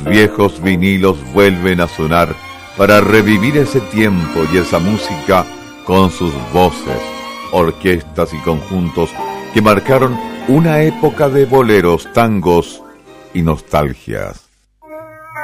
viejos vinilos vuelven a sonar para revivir ese tiempo y esa música con sus voces, orquestas y conjuntos que marcaron una época de boleros, tangos y nostalgias.